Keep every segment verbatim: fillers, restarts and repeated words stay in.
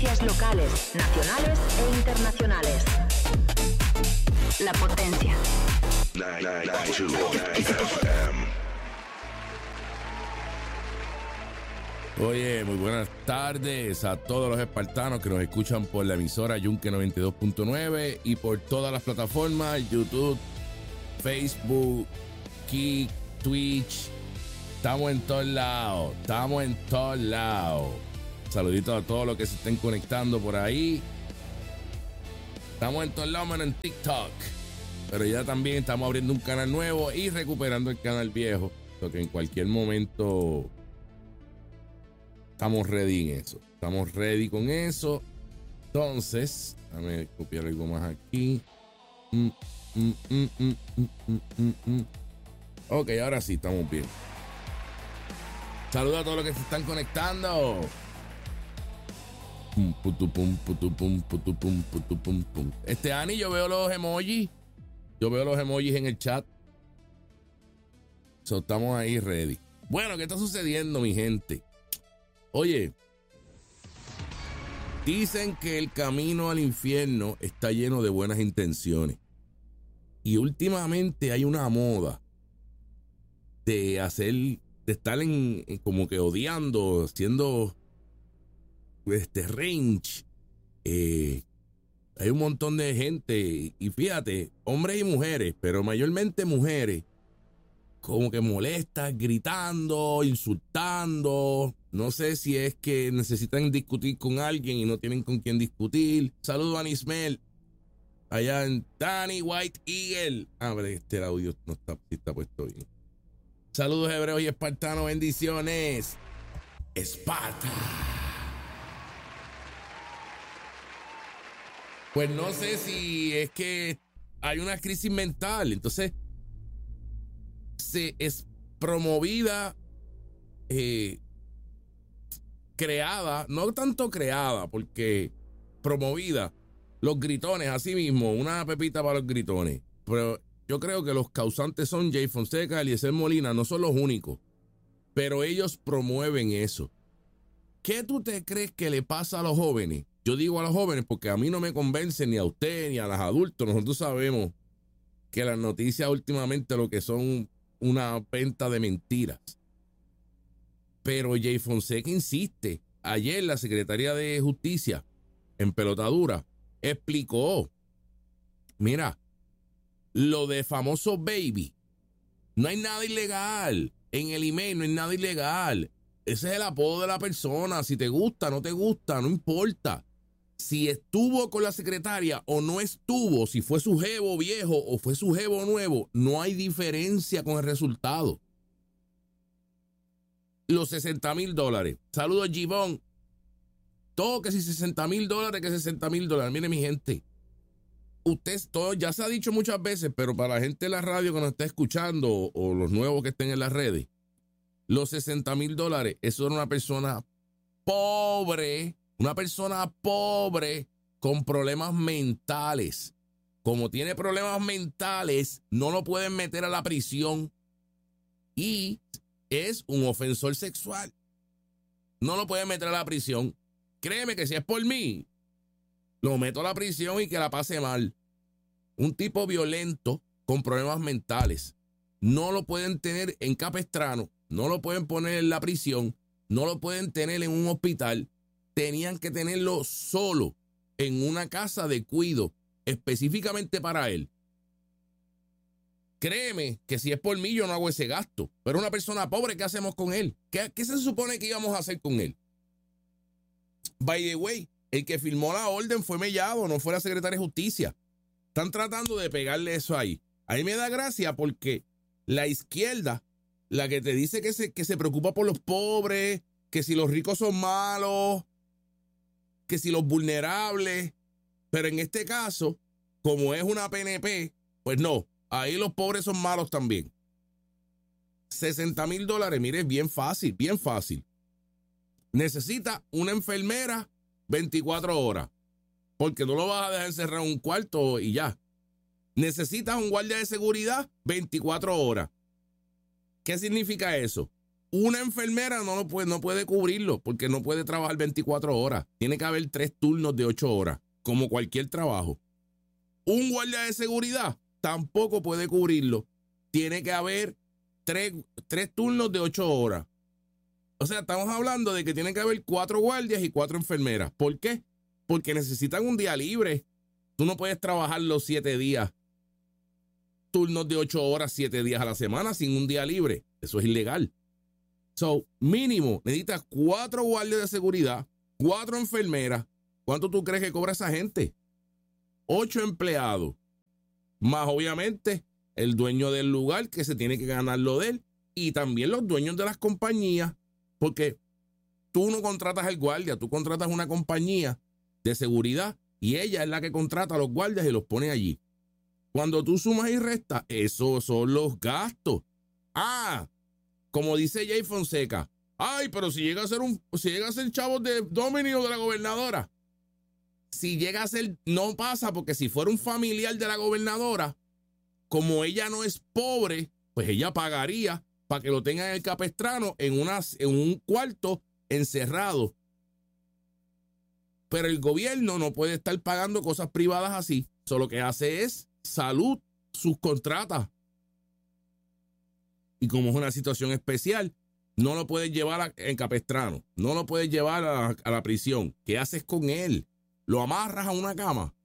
Noticias locales, nacionales e internacionales. La Potencia. Oye, muy buenas tardes a todos los espartanos que nos escuchan por la emisora Yunque noventa y dos punto nueve y por todas las plataformas, YouTube, Facebook, Kick, Twitch. Estamos en todos lados, estamos en todos lados. Saluditos a todos los que se estén conectando por ahí. Estamos en todos lados menos en TikTok. Pero ya también estamos abriendo un canal nuevo y recuperando el canal viejo. Porque en cualquier momento estamos ready en eso. Estamos ready con eso. Entonces, déjame copiar algo más aquí. Mm, mm, mm, mm, mm, mm, mm. Ok, ahora sí, estamos bien. Saludos a todos los que se están conectando. Pum, putu, pum, putu, pum, putu, pum, putu, pum, pum. Este Ani, yo veo los emojis. Yo veo los emojis en el chat. So, estamos ahí ready. Bueno, ¿qué está sucediendo, mi gente? Oye, dicen que el camino al infierno está lleno de buenas intenciones. Y últimamente hay una moda de hacer, de estar en, en como que odiando, haciendo este range. Eh, hay un montón de gente, y fíjate, hombres y mujeres, pero mayormente mujeres, como que molestas, gritando, insultando. No sé si es que necesitan discutir con alguien y no tienen con quién discutir. Saludos a Nismel, allá en Danny White Eagle. Ah, pero este audio no está, está puesto bien. Saludos hebreos y espartanos, bendiciones. Esparta. Pues no sé si es que hay una crisis mental, entonces se es promovida, eh, creada, no tanto creada, porque promovida, los gritones, así mismo, una pepita para los gritones. Pero yo creo que los causantes son Jay Fonseca, Eliezer Molina, no son los únicos, pero ellos promueven eso. ¿Qué tú te crees que le pasa a los jóvenes? Yo digo a los jóvenes porque a mí no me convence ni a usted ni a los adultos. Nosotros sabemos que las noticias últimamente lo que son una venta de mentiras. Pero Jay Fonseca insiste. Ayer la Secretaría de Justicia, en pelotadura, explicó, mira, lo de famoso baby, no hay nada ilegal. En el email no hay nada ilegal. Ese es el apodo de la persona. Si te gusta, no te gusta, no importa. Si estuvo con la secretaria o no estuvo, si fue su jevo viejo o fue su jevo nuevo, no hay diferencia con el resultado. Los sesenta mil dólares. Saludos, Gibón. Todo que si sesenta mil dólares, que sesenta mil dólares. Mire, mi gente. Usted, todo ya se ha dicho muchas veces, pero para la gente de la radio que nos está escuchando o, o los nuevos que estén en las redes, los sesenta mil dólares, eso era una persona pobre. Una persona pobre con problemas mentales. Como tiene problemas mentales, no lo pueden meter a la prisión. Y es un ofensor sexual. No lo pueden meter a la prisión. Créeme que si es por mí, lo meto a la prisión y que la pase mal. Un tipo violento con problemas mentales. No lo pueden tener en Capestrano. No lo pueden poner en la prisión. No lo pueden tener en un hospital. Tenían que tenerlo solo en una casa de cuido específicamente para él. Créeme que si es por mí yo no hago ese gasto. Pero una persona pobre, ¿qué hacemos con él? ¿Qué, qué se supone que íbamos a hacer con él? By the way, el que firmó la orden fue Mellado, no fue la secretaria de Justicia. Están tratando de pegarle eso ahí. Ahí me da gracia porque la izquierda, la que te dice que se, que se preocupa por los pobres, que si los ricos son malos, que si los vulnerables, pero en este caso, como es una P N P, pues no, ahí los pobres son malos también. sesenta mil dólares, mire, bien fácil, bien fácil. Necesita una enfermera veinticuatro horas, porque no lo vas a dejar encerrado en un cuarto y ya. Necesitas un guardia de seguridad veinticuatro horas. ¿Qué significa eso? una enfermera no, lo puede, no puede cubrirlo porque no puede trabajar veinticuatro horas. Tiene que haber tres turnos de ocho horas, como cualquier trabajo. Un guardia de seguridad tampoco puede cubrirlo. Tiene que haber tres, tres turnos de ocho horas. O sea, estamos hablando de que tiene que haber cuatro guardias y cuatro enfermeras. ¿Por qué? Porque necesitan un día libre. Tú no puedes trabajar los siete días, turnos de ocho horas, siete días a la semana sin un día libre. Eso es ilegal. So, mínimo, necesitas cuatro guardias de seguridad, cuatro enfermeras. ¿Cuánto tú crees que cobra esa gente? Ocho empleados. Más obviamente el dueño del lugar que se tiene que ganar lo de él. Y también los dueños de las compañías. Porque tú no contratas al guardia, tú contratas una compañía de seguridad y ella es la que contrata a los guardias y los pone allí. Cuando tú sumas y restas, esos son los gastos. Ah, como dice Jay Fonseca, ay, pero si llega a ser un, si llega a ser chavo de Domini o de la gobernadora, si llega a ser, no pasa, porque si fuera un familiar de la gobernadora, como ella no es pobre, pues ella pagaría para que lo tengan en el Capestrano en, una, en un cuarto encerrado. Pero el gobierno no puede estar pagando cosas privadas así. Solo que hace es salud, subcontrata. Y como es una situación especial, no lo puedes llevar a, en Capestrano. No lo puedes llevar a, a la prisión. ¿Qué haces con él? ¿Lo amarras a una cama?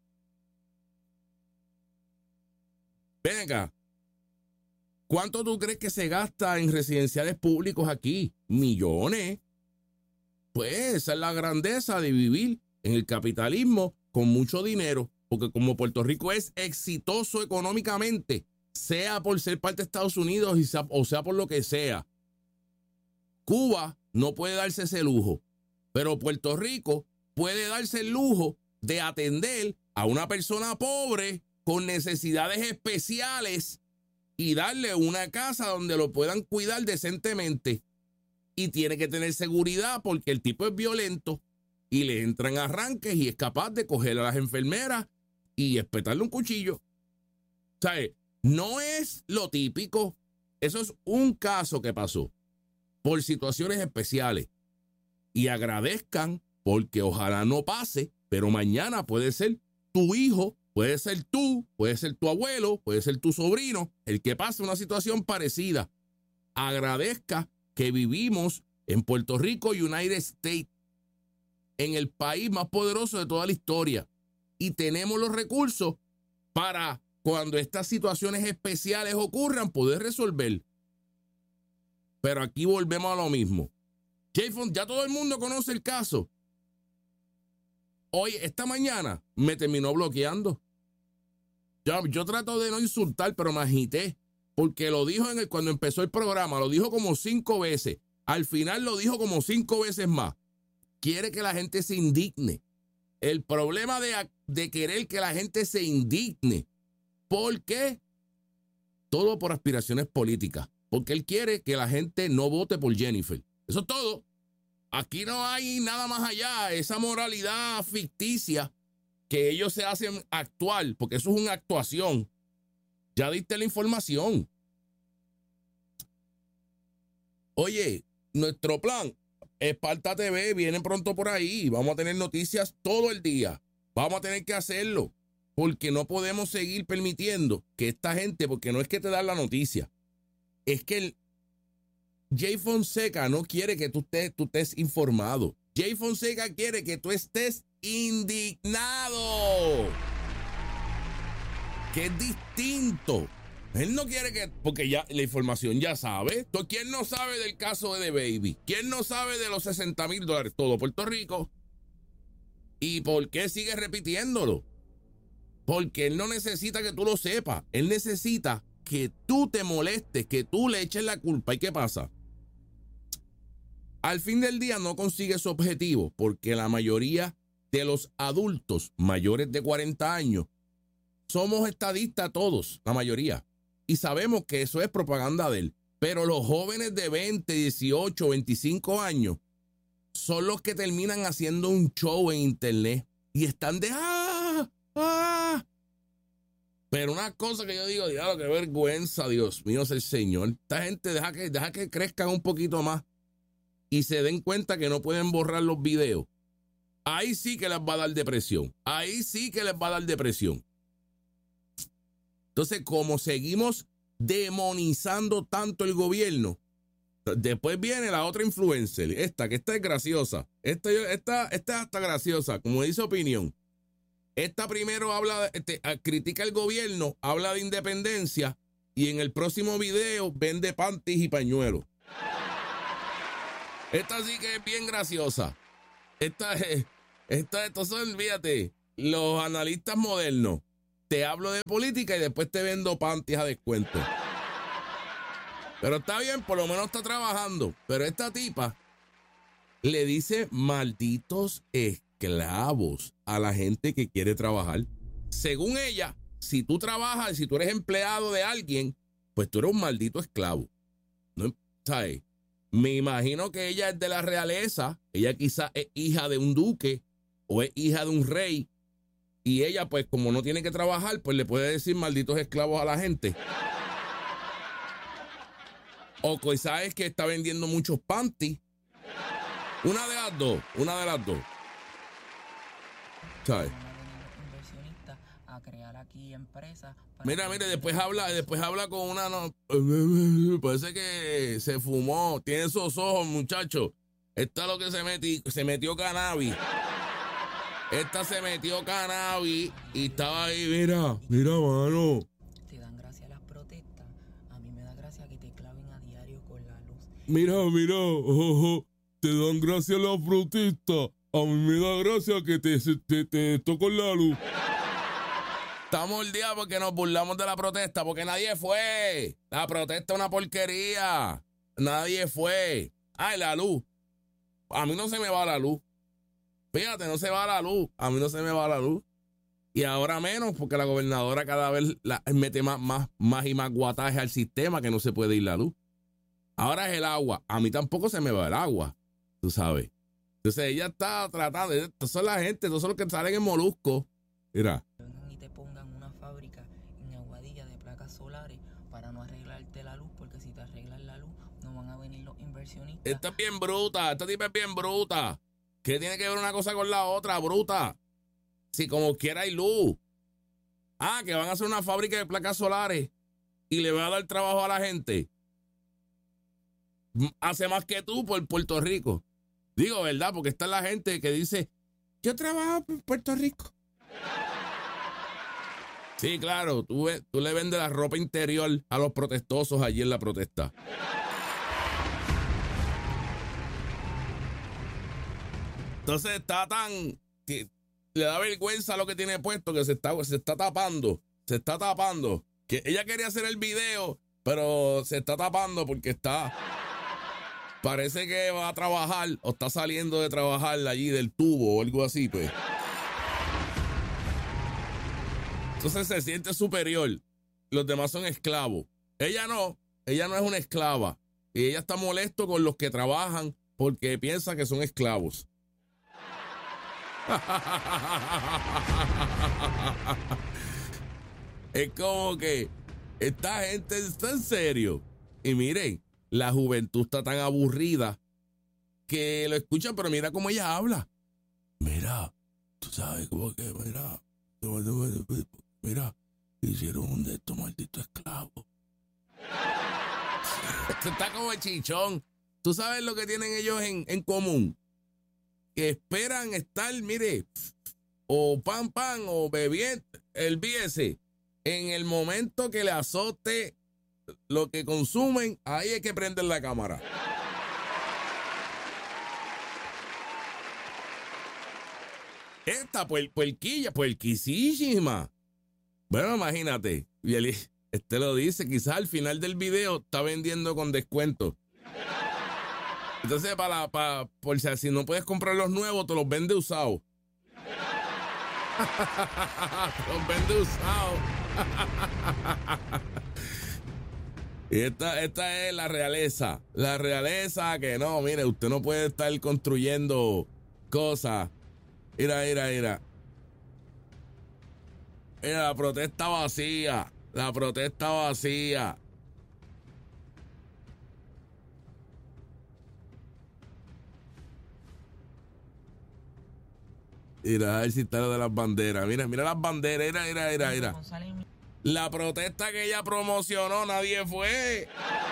Ven acá. ¿Cuánto tú crees que se gasta en residenciales públicos aquí? Millones. Pues esa es la grandeza de vivir en el capitalismo con mucho dinero, porque como Puerto Rico es exitoso económicamente, sea por ser parte de Estados Unidos y sea, o sea por lo que sea, Cuba no puede darse ese lujo, pero Puerto Rico puede darse el lujo de atender a una persona pobre con necesidades especiales y darle una casa donde lo puedan cuidar decentemente. Y tiene que tener seguridad porque el tipo es violento y le entran arranques y es capaz de coger a las enfermeras y espetarle un cuchillo. ¿Sabes? No es lo típico. Eso es un caso que pasó por situaciones especiales. Y agradezcan porque ojalá no pase, pero mañana puede ser tu hijo, puede ser tú, puede ser tu abuelo, puede ser tu sobrino, el que pase una situación parecida. Agradezca que vivimos en Puerto Rico, United States, en el país más poderoso de toda la historia. Y tenemos los recursos para, cuando estas situaciones especiales ocurran, poder resolver. Pero aquí volvemos a lo mismo. Jayfon, ya todo el mundo conoce el caso. Hoy, esta mañana, me terminó bloqueando. Yo, yo trato de no insultar, pero me agité. Porque lo dijo en el, cuando empezó el programa, lo dijo como cinco veces. Al final lo dijo como cinco veces más. Quiere que la gente se indigne. El problema de, de querer que la gente se indigne. ¿Por qué? Todo por aspiraciones políticas. Porque él quiere que la gente no vote por Jennifer. Eso es todo. Aquí no hay nada más allá. Esa moralidad ficticia que ellos se hacen actuar, porque eso es una actuación. Ya diste la información. Oye, nuestro plan, Esparta T V, viene pronto por ahí. Vamos a tener noticias todo el día. Vamos a tener que hacerlo. Porque no podemos seguir permitiendo que esta gente, porque no es que te dan la noticia, es que el Jay Fonseca no quiere que tú estés, tú estés informado. Jay Fonseca quiere que tú estés indignado. Que es distinto. Él no quiere que, porque ya la información ya sabe. ¿Quién no sabe del caso de Baby? ¿Quién no sabe de los sesenta mil dólares? Todo Puerto Rico. ¿Y por qué sigue repitiéndolo? Porque él no necesita que tú lo sepas. Él necesita que tú te molestes, que tú le eches la culpa. ¿Y qué pasa? Al fin del día no consigue su objetivo porque la mayoría de los adultos mayores de cuarenta años somos estadistas todos, la mayoría. Y sabemos que eso es propaganda de él. Pero los jóvenes de veinte, dieciocho, veinticinco años son los que terminan haciendo un show en internet. Y están de ¡ah! ¡ah! Pero una cosa que yo digo, diablo, qué vergüenza, Dios mío, es el Señor. Esta gente deja que, deja que crezcan un poquito más y se den cuenta que no pueden borrar los videos. Ahí sí que les va a dar depresión. Ahí sí que les va a dar depresión. Entonces, como seguimos demonizando tanto el gobierno, después viene la otra influencer, esta, que esta es graciosa. Esta, esta, esta está graciosa, como dice Opinión. Esta primero habla, este, critica el gobierno, habla de independencia y en el próximo video vende panties y pañuelos. Esta sí que es bien graciosa. Esta es, esta, estos son, fíjate, los analistas modernos. Te hablo de política y después te vendo panties a descuento. Pero está bien, por lo menos está trabajando. Pero esta tipa le dice malditos esclavos a la gente que quiere trabajar. Según ella, si tú trabajas, si tú eres empleado de alguien, pues tú eres un maldito esclavo. ¿No? ¿Sabes? Me imagino que ella es de la realeza. Ella quizás es hija de un duque o es hija de un rey. Y ella, pues, como no tiene que trabajar, pues le puede decir malditos esclavos a la gente. O quizás es que está vendiendo muchos panties. Una de las dos, una de las dos. ¿Sabes? A crear aquí empresas. Mira, mira, después habla, después habla con una, no, parece que se fumó, tiene esos ojos, muchacho. Esta es lo que se metió, se metió cannabis. Esta se metió cannabis y estaba ahí, mira, mira, mano. Te dan gracia las protestas. A mí me da gracia que te claven a diario con la luz. Mira, mira, ojo, te dan gracia las protestas. A mí me da gracia que te, te, te toco la luz. Estamos el día porque nos burlamos de la protesta, porque nadie fue. La protesta es una porquería. Nadie fue. Ay, la luz. A mí no se me va la luz. Fíjate, no se va la luz. A mí no se me va la luz. Y ahora menos, porque la gobernadora cada vez la, mete más, más, más y más guataje al sistema que no se puede ir la luz. Ahora es el agua. A mí tampoco se me va el agua. Tú sabes. Entonces ella está tratando. Estos son la gente, estos son los que salen en Molusco. Mira. Y te pongan una fábrica en Aguadilla de placas solares para no arreglarte la luz, porque si te arreglan la luz no van a venir los inversionistas. Esta es bien bruta, esta tipa es bien bruta. ¿Qué tiene que ver una cosa con la otra, bruta? Si como quiera hay luz. Ah, que van a hacer una fábrica de placas solares y le va a dar trabajo a la gente. Hace más que tú por Puerto Rico. Digo, ¿verdad? Porque está la gente que dice, yo trabajo en Puerto Rico. Sí, claro, tú, tú le vendes la ropa interior a los protestosos allí en la protesta. Entonces está tan... que le da vergüenza lo que tiene puesto, que se está, se está tapando. Se está tapando. Que ella quería hacer el video, pero se está tapando porque está... Parece que va a trabajar o está saliendo de trabajar allí del tubo o algo así, pues. Entonces se siente superior. Los demás son esclavos. Ella no. Ella no es una esclava. Y ella está molesto con los que trabajan porque piensa que son esclavos. Es como que esta gente está en serio. Y miren, la juventud está tan aburrida que lo escuchan, pero mira cómo ella habla. Mira, tú sabes cómo que, mira, mira, hicieron un de estos malditos esclavos. Esto está como chichón. Tú sabes lo que tienen ellos en, en común. Que esperan estar, mire, o pan pan o bebiendo el B S. En el momento que le azote lo que consumen, ahí hay que prender la cámara. Esta puer, puerquilla, puerquisísima. Bueno, imagínate. Y él, este lo dice, quizás al final del video está vendiendo con descuento. Entonces, para, para, por si así no puedes comprar los nuevos, te los vende usados. Te los vende usados. Y esta, esta es la realeza. La realeza que no, mire, usted no puede estar construyendo cosas. Mira, mira, mira. Mira, la protesta vacía. La protesta vacía. Mira, a ver si está lo de las banderas. Mira, mira las banderas. Mira, mira, mira, mira. La protesta que ella promocionó, nadie fue.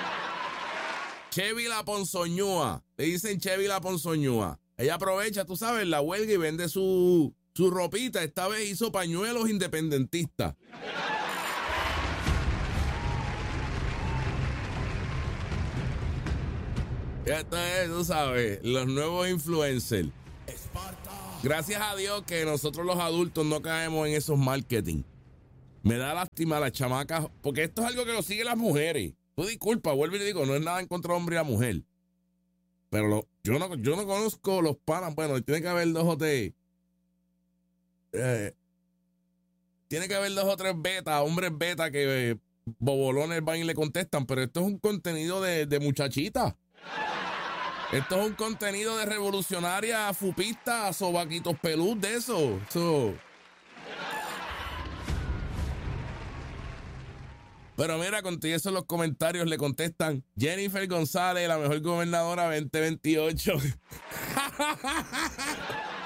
Chevy la Ponzoñúa. Le dicen Chevy la Ponzoñúa. Ella aprovecha, tú sabes, la huelga y vende su, su ropita. Esta vez hizo pañuelos independentistas. Esto es, tú sabes, los nuevos influencers. Gracias a Dios que nosotros los adultos no caemos en esos marketing. Me da lástima a las chamacas, porque esto es algo que lo siguen las mujeres. Tú disculpa, vuelvo y le digo, no es nada en contra de hombre y la mujer. Pero lo, yo, no, yo no conozco los panas. Bueno, tiene que haber dos o tres. Eh, tiene que haber dos o tres betas, hombres beta que eh, bobolones van y le contestan. Pero esto es un contenido de, de muchachita. Esto es un contenido de revolucionaria, fupista, sobaquitos pelús de eso. eso. Pero mira, con todo eso en los comentarios le contestan Jennifer González, la mejor gobernadora veinte veintiocho.